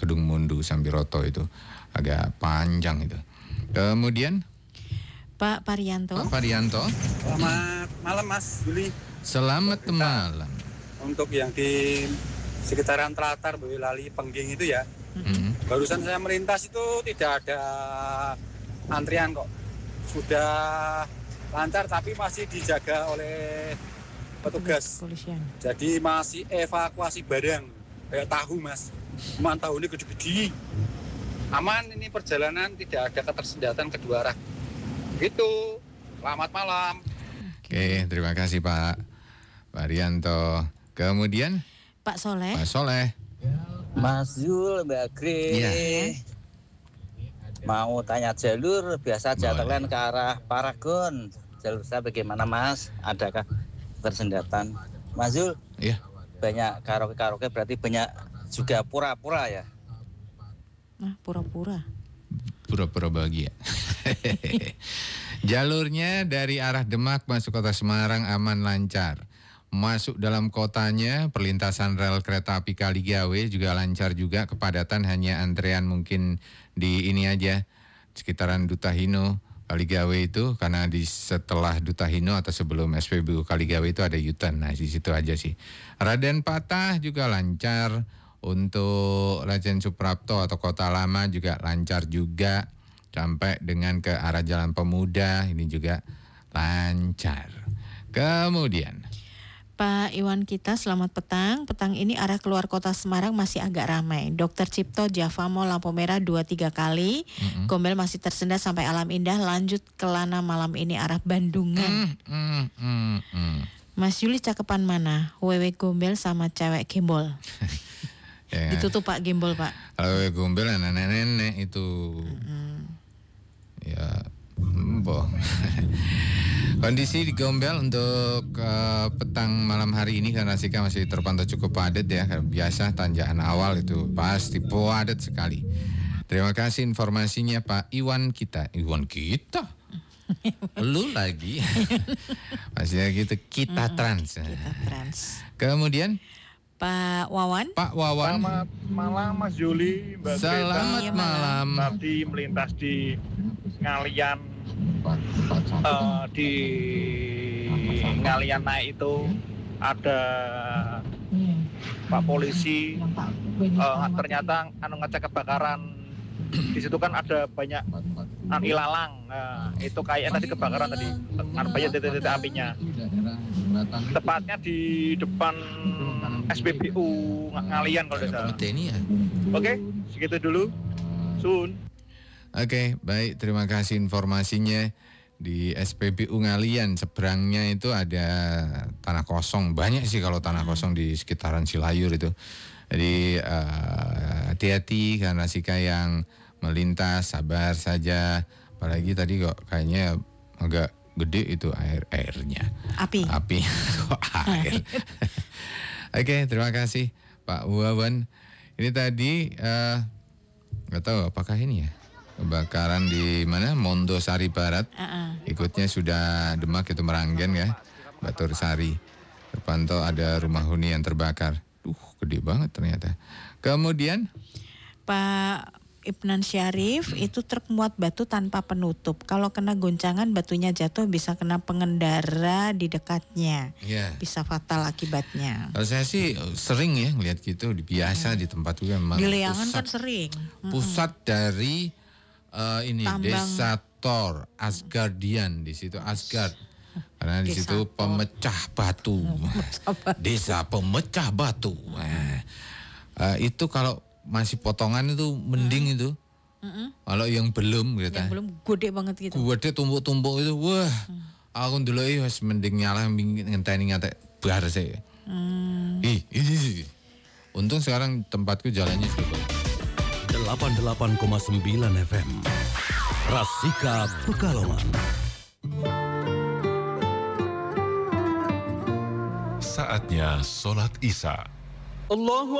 Kedung Mundu Sambiroto itu agak panjang itu. Kemudian Pak Parianto. Pak Parianto. Selamat malam Mas Juli. Selamat malam. Untuk yang di sekitaran Telatar, Boyolali, Pengging itu ya. Barusan saya melintas itu tidak ada antrian kok. Sudah lancar tapi masih dijaga oleh petugas Kepolisian. Jadi masih evakuasi barang kayak tahu Mas. Cuman tahu ini gede-gede. Aman ini perjalanan, tidak ada ketersendatan kedua arah. Gitu. Selamat malam. Oke, terima kasih Pak Parianto. Kemudian Pak Soleh. Pak Soleh. Mas Zul, Mbak Gri. Iya. Mau tanya jalur biasa Boleh. jatuhkan ke arah Paragon. Jalur saya bagaimana Mas? Adakah tersendatan? Mas Zul, Iya. banyak karaoke berarti banyak juga pura-pura ya? Nah, pura-pura. Pura-pura bahagia. Jalurnya dari arah Demak masuk kota Semarang aman lancar. Masuk dalam kotanya, perlintasan rel kereta api Kaligawe juga lancar juga. Kepadatan hanya antrean mungkin di ini aja, sekitaran Duta Hino, Kaligawe itu. Karena di setelah Duta Hino atau sebelum SPBU Kaligawe itu ada U-turn. Nah di situ aja sih. Raden Patah juga lancar. Untuk Raden Suprapto atau Kota Lama juga lancar juga. Sampai dengan ke arah Jalan Pemuda ini juga lancar. Kemudian Pak Iwan kita, selamat petang. Petang ini arah keluar kota Semarang masih agak ramai. Dr. Cipto, Java Mall, lampu merah 2-3 kali. Gombel masih tersendat sampai Alam Indah. Lanjut ke Lana malam ini arah Bandungan. Mas Yuli cakepan mana? Wewe gombel sama cewek gembol. ya, Ditutup Pak gembol Pak. kalau gombel nenek-nenek itu ya boh. Kondisi di Gombel untuk petang malam hari ini karena Sika masih terpantau cukup padat ya. Biasa tanjakan awal itu pasti padat sekali. Terima kasih informasinya Pak Iwan kita. Iwan kita? Lu lagi? Maksudnya gitu, kita trans. Kita trans. Kemudian Pak Wawan. Pak Wawan. Selamat malam Mas Juli, Mbak Selamat Iya, malam. Tadi melintas di Ngalian, di Ngalian naik itu ada Pak Polisi, ternyata ngecek kebakaran. Di situ kan ada banyak ilalang, itu kayak tadi kebakaran tadi, banyak titik-titik apinya. Tepatnya di depan SPBU Ngalian kalau tidak salah. Ini ya. Oke, segitu dulu. Sun. Oke, baik. Terima kasih informasinya. Di SPBU Ngalian seberangnya itu ada tanah kosong. Banyak sih kalau tanah kosong di sekitaran Silayur itu. Jadi hati-hati karena Sika yang melintas, sabar saja. Apalagi tadi kok kayaknya agak gede itu airnya. Api. Kok air. Oke, terima kasih Pak Wawan. Ini tadi nggak tahu apakah ini ya kebakaran di mana Mondosari Barat. Ikutnya sudah Demak itu Meranggen ya, Batur Sari. Terpantau ada rumah huni yang terbakar. Gede banget ternyata. Kemudian Pak Ibnan Syarif, itu truk muat batu tanpa penutup. Kalau kena goncangan batunya jatuh bisa kena pengendara di dekatnya. ya. Bisa fatal akibatnya. Kalau saya sih sering ya ngelihat gitu, biasa di tempat juga memang Di Leangan kan sering. pusat dari ini Tambang. Desa Tor Asgardian, di situ Asgard. Karena di Desa situ Tor. pemecah batu. Desa pemecah batu. Itu kalau masih potongan itu mending itu. Kalau yang belum gitu. Yang belum gede banget gitu. Gede tumpuk-tumpuk itu, wah. Aku dulu wis mending nyalah ngenteni ngatek bar sih. Ih. Untung sekarang tempatku jalannya sudah 88,9 FM Rasika Pekalongan. Saatnya sholat Isya. Allahu